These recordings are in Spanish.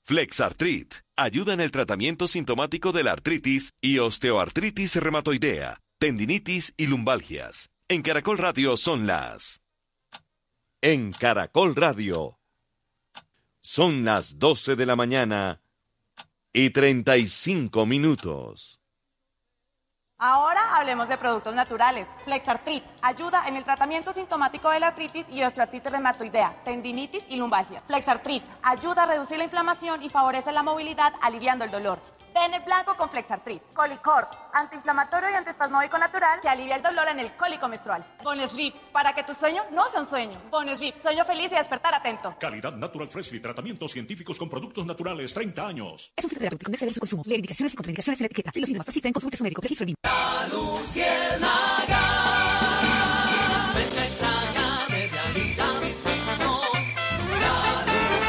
Flexartrit ayuda en el tratamiento sintomático de la artritis y osteoartritis reumatoidea, tendinitis y lumbalgias. En Caracol Radio son las... En Caracol Radio son las 12 de la mañana y 35 minutos. Ahora hablemos de productos naturales. Flexartrit ayuda en el tratamiento sintomático de la artritis y osteoartritis reumatoidea, tendinitis y lumbalgia. Flexartrit ayuda a reducir la inflamación y favorece la movilidad, aliviando el dolor. Den el blanco con Flexartrit. Colicort, antiinflamatorio y antiespasmódico natural que alivia el dolor en el cólico menstrual. Bonesleep, para que tu sueño no sea un sueño. Bonesleep, sueño feliz y despertar atento. Calidad Natural Freshly, tratamientos científicos con productos naturales, 30 años. Es un filtro terapéutico, no exceder su consumo. Lee indicaciones y contraindicaciones en la etiqueta. Si los síntomas persisten, consulte a su médico. Registro BIM. La luciérnaga, nuestra extraña de realidad y ficción. La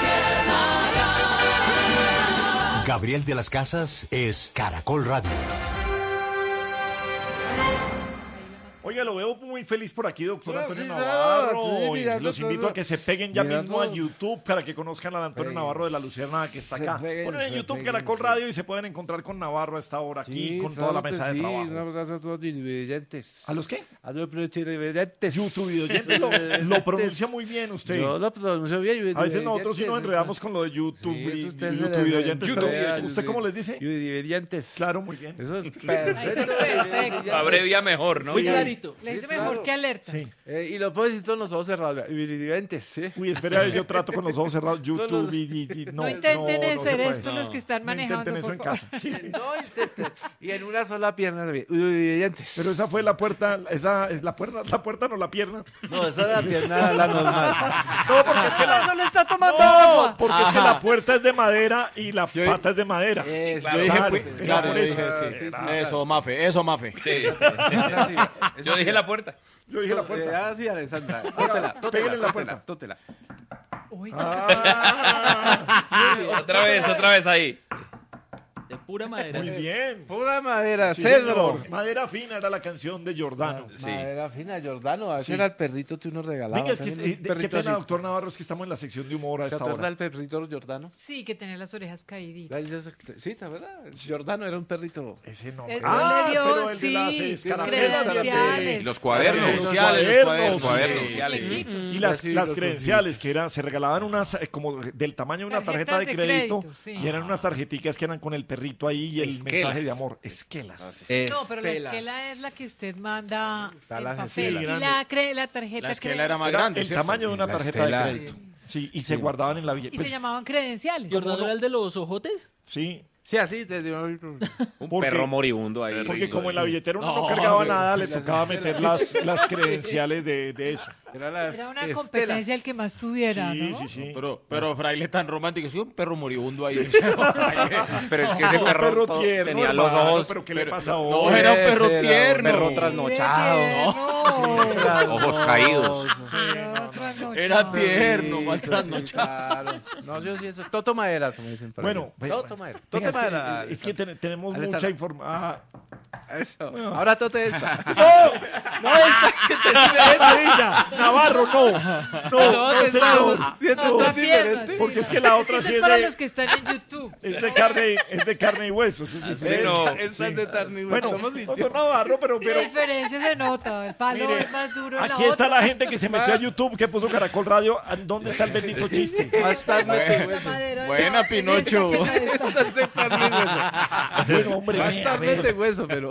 luciérnaga. Gabriel de las Casas es Caracol Radio. Oiga, lo veo muy feliz por aquí, doctor Antonio sí, Navarro. sí, Y los invito a que se peguen ya mismo a YouTube para que conozcan al Antonio Navarro de la Luciérnaga que está acá. Ponen en YouTube Caracol Radio y se pueden encontrar con Navarro a esta hora aquí con toda la mesa de trabajo. Un abrazo a todos los televidentes. ¿A los qué? A los televidentes. YouTube lo pronuncia muy bien usted. Yo lo pronuncio bien. A veces nosotros sí nos enredamos con lo de YouTube y YouTube. ¿Usted cómo les dice? Televidentes. Claro, muy bien. Eso es perfecto. Abrevia mejor, ¿no? Muy clarito. Le dice mejor que alerta. Sí. Y lo puedo decir con los ojos cerrados. Televidentes, ¿sí? Uy, espera, yo trato con los ojos cerrados. YouTube No intenten hacer se esto puede. los que están manejando, Intenten eso por en favor. casa. Sí. No intenten. Y en una sola pierna también. Televidentes. Pero esa fue la puerta, esa es la puerta, no la pierna. No, esa es la pierna, la normal. No, porque es que Solo está tomando agua. porque es que la puerta es de madera y la pata es de madera. Yo dije, claro, por yo eso. dije, eso, Mafe. Sí. Yo dije la puerta. Yo dije la puerta. Ah, sí, Alessandra. Pégale en la puerta. Tótela. Otra vez ahí. De pura madera. Muy bien. Pura madera, Sí, cedro. señor. Madera fina era la canción de Giordano. Sí. Madera fina, Giordano. Ese Sí. era el perrito que uno regalaba. Venga, es que también, un qué perrito pena, así. doctor Navarro, es que estamos en la sección de humor a ¿Se esta acuerda hora. del perrito Giordano? Sí, que tenía las orejas caíditas. Sí, ¿se acuerda? Giordano era un perrito. Ese no. Le Ah, dio, pero el de sí, las credenciales. Y los cuadernos. Credenciales, Los cuadernos. Y las credenciales que eran, se regalaban unas como del tamaño de una tarjeta de crédito, sí. y eran unas tarjeticas que eran con el perrito ahí y el Esquelas. mensaje de amor. Esquelas. No, pero la esquela es la que usted manda en las papel. esquelas. Y la tarjeta La esquela era más Era grande. el ¿cierto? tamaño de una La tarjeta estela. de crédito. Sí, y se guardaban en la y billetera. se llamaban credenciales. ¿Jordano era el de los ojotes? Sí, Sí, así te dio. Un Porque- perro moribundo ahí. porque como en la billetera uno no No, cargaba hombre. nada, le tocaba meter las credenciales de eso. Era Era una competencia el que más tuviera, Sí, ¿no? sí, sí. Pero fraile tan romántico, sí, un perro moribundo ahí. Pero es que ese Un perro, tierno, tenía los hermano, ojos. pero ¿qué le pasa No, hoy? era un perro Ese era un tierno. perro trasnochado. Ojos caídos. Era Era tierno, mal trasnochado. Claro. No, yo sí eso. Toto madera, como dicen. por ahí. Bueno, Toto madera. Venga, Toto madera. es que tenemos Alessandra. mucha información. Eso. Ahora tote esta. No, esta que te ella. Navarro, no. No, señor. No, diferente. Porque es que la otra Eso sí es es para de, los que están en YouTube. es de carne y huesos. Es diferente. no. Esa es de carne. Bueno, Estamos doctor Navarro, pero La diferencia se nota. El palo mire, es más duro en la aquí está otra. la gente que se metió a YouTube, que puso Caracol Radio. ¿Dónde está el bendito chiste? Bastante hueso. Madera, Buena, no, Pinocho. en esta que no está. Bastante carne y hueso. Bueno, hombre, Bastante hueso, pero.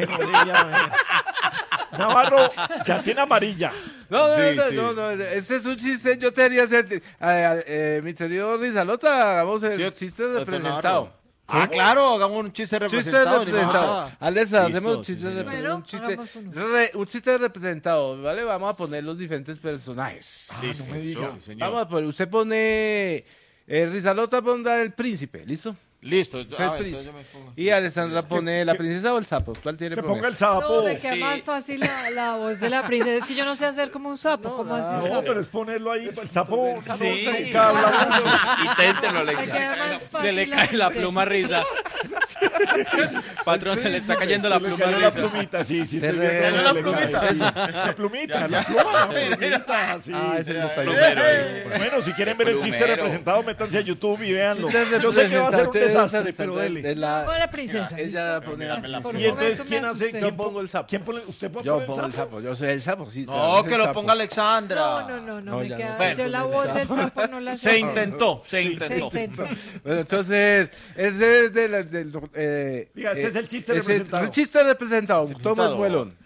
Navarro, ya tiene amarilla. No, ese es un chiste. Yo te haría hacer. Mi querido Rizalota, hagamos el chiste representado. Ah, claro, hagamos un chiste Chiste representado. representado. Alessa, Listo, hacemos sí, chistes señor. Bueno, un chiste, hagamos uno. un chiste representado, ¿vale? Vamos a poner los diferentes personajes. Listo, sí, señor. Vamos a poner, usted pone, Rizalota pondrá el príncipe, ¿listo? Listo. Usted el príncipe. Y Alessandra pone la princesa o el sapo. ¿Cuál tiene Que que ponga poner? el sapo. No, me queda Sí. más fácil la voz de la princesa. Es que yo no sé hacer como un sapo. ¿Cómo hace un No, sapo? pero es ponerlo ahí. El sapo Sí. nunca habla mucho. Inténtenlo, Me Alexia. queda más Se fácil le cae la pluma risa. Patrón, se le está cayendo la pluma. La plumita, sí, Se le cayó la plumita. La plumita, la plumita, sí. Ese no está Bueno, si quieren ver el chiste representado, métanse a YouTube y véanlo. Yo sé que va a ser un desastre, pero dele. Con la princesa. Ella pone la plumita. Y entonces, ¿quién hace? Yo pongo el sapo. ¿Usted puede Yo poner pongo el sapo. Yo soy el sapo, sí. No, que lo ponga Alexandra. No, me queda. Bueno, Yo la voz del sapo no la sé. Se intentó. Bueno, entonces, ese es Diga, ese es el chiste representado. El chiste representado. Toma el vuelón.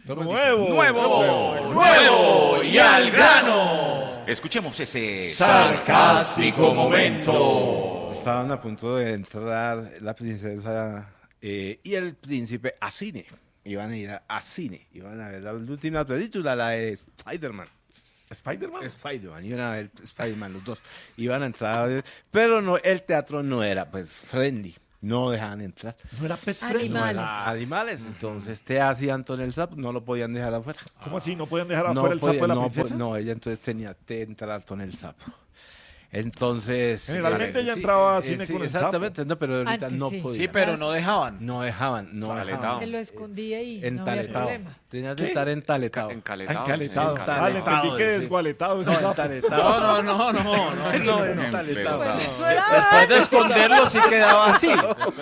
Nuevo y al grano. Escuchemos ese sarcástico momento. Estaban a punto de entrar la princesa y el príncipe a cine. Iban a ir a cine. Iban a ver la última película, la de Spider-Man. Spider-Man, iban a ver Spider-Man los dos. Iban a entrar, pero no, el teatro no era pues friendly. No dejaban entrar. No era pet friendly. Animales. Entonces, te hacían Anton el sapo, no lo podían dejar afuera. ¿Cómo así? ¿No podían dejar afuera el sapo de la princesa? No, ella entonces tenía que entrar Anton el sapo. Entonces... Generalmente ella entraba a cine con el sapo. Exactamente, no, pero ahorita Antes no sí. podía. Sí, pero no dejaban. No dejaban. Me lo escondía y no había Entaletado. problema. Tenías que estar entaletado. Encaletado. Vale, entendí que desgualetado ese sapo. Entaletado. No. Entaletado. Después de esconderlo sí quedaba así.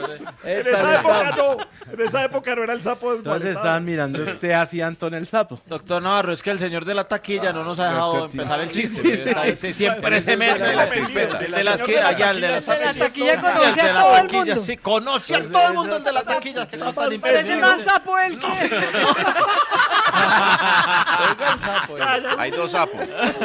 En esa época no era el sapo desgualetado. Entonces estaban mirando, te hacía Anton el sapo. Doctor Navarro, es que el señor de la taquilla no nos ha dejado empezar el chiste. Siempre se mete. las crispetas. De las que allá, el de la taquilla conoce a todo el mundo. Sí, conoce a todo el mundo el de la taquilla. Que no tan Parece más sapo él que... Hay dos sapos.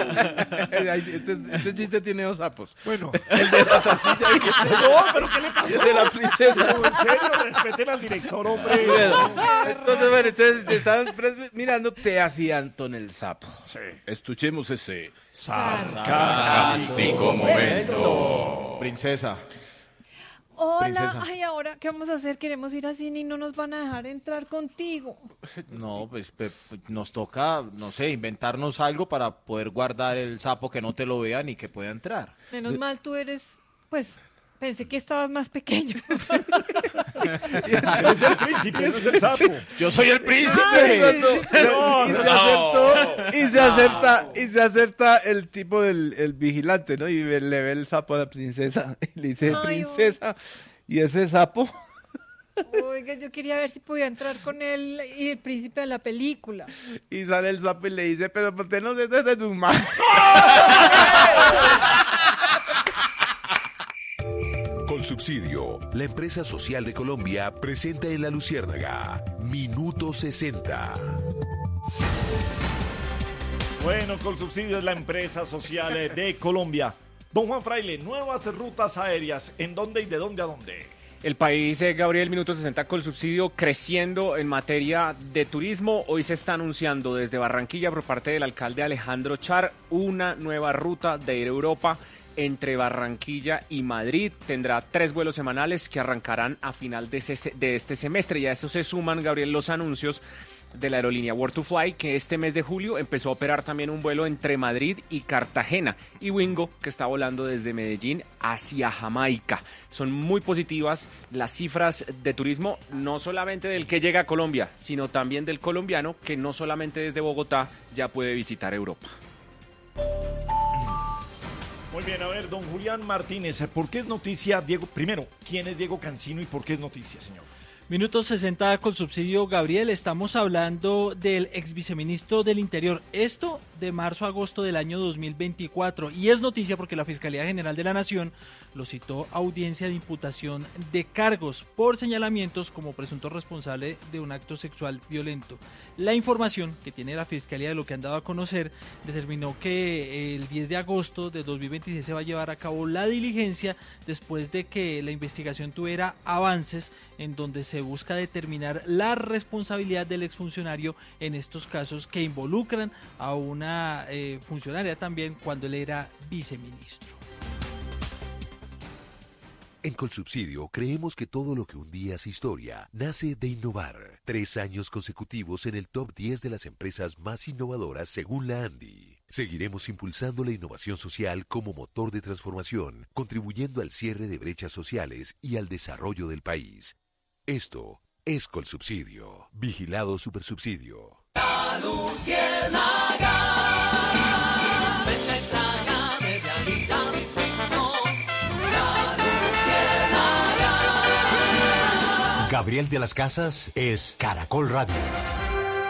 Este chiste tiene dos sapos. Bueno, El de la taquilla. no, pero ¿qué le pasó? El de la princesa. En serio, respeten al director, hombre. Entonces, bueno, te estaban mirando, te hacía Anton el sapo. Sí. Escuchemos ese sarcástico momento. Princesa. Hola, ay, ahora, ¿qué vamos a hacer? Queremos ir a cine y no nos van a dejar entrar contigo. No, pues nos toca, no sé, inventarnos algo para poder guardar el sapo que no te lo vean y que pueda entrar. Menos mal tú eres, pues, pensé que estabas más pequeño. Eres el príncipe, no es el sapo. Yo soy el príncipe. Y se acerta el tipo el vigilante, ¿no? Y le ve el sapo a la princesa y le dice, princesa, ¿y ese sapo? Oiga, yo quería ver si podía entrar con él y el príncipe de la película. Y sale el sapo y le dice, pero usted no se desde tus manos. Colsubsidio, la empresa social de Colombia, presenta en La Luciérnaga Minuto 60. Bueno, Colsubsidio es la empresa social de Colombia. Don Juan Fraile, nuevas rutas aéreas. ¿En dónde y de dónde a dónde? El país, Gabriel, Minuto 60 Colsubsidio creciendo en materia de turismo. Hoy se está anunciando desde Barranquilla por parte del alcalde Alejandro Char una nueva ruta de ir a Europa entre Barranquilla y Madrid. Tendrá 3 vuelos semanales que arrancarán a final de este semestre. Y a eso se suman, Gabriel, los anuncios de la aerolínea World2Fly, que este mes de julio empezó a operar también un vuelo entre Madrid y Cartagena, y Wingo, que está volando desde Medellín hacia Jamaica. Son muy positivas las cifras de turismo, no solamente del que llega a Colombia, sino también del colombiano, que no solamente desde Bogotá ya puede visitar Europa. Muy bien, a ver, don Julián Martínez, ¿por qué es noticia Diego? Primero, ¿quién es Diego Cancino y por qué es noticia, señor? Minuto 60 Colsubsidio, Gabriel. Estamos hablando del ex viceministro del Interior. Esto de marzo a agosto del año 2024. Y es noticia porque la Fiscalía General de la Nación lo citó a audiencia de imputación de cargos por señalamientos como presunto responsable de un acto sexual violento. La información que tiene la Fiscalía de lo que han dado a conocer determinó que el 10 de agosto de 2026 se va a llevar a cabo la diligencia después de que la investigación tuviera avances en donde se busca determinar la responsabilidad del exfuncionario en estos casos que involucran a una funcionaria también cuando él era viceministro. En Colsubsidio creemos que todo lo que un día es historia nace de innovar. 3 años consecutivos en el top 10 de las empresas más innovadoras según la ANDI. Seguiremos impulsando la innovación social como motor de transformación, contribuyendo al cierre de brechas sociales y al desarrollo del país. Esto es Colsubsidio. Vigilado Supersubsidio. La Luciérnaga, nuestra extraña de realidad y ficción. La Luciérnaga. Gabriel de las Casas es Caracol Radio.